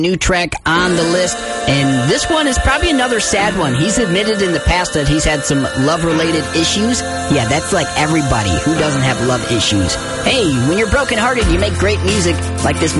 new track on the list, and this one is probably another sad one. He's admitted in the past that he's had some love-related issues. Yeah, that's like everybody. Who doesn't have love issues? Hey, when you're brokenhearted, you make great music like this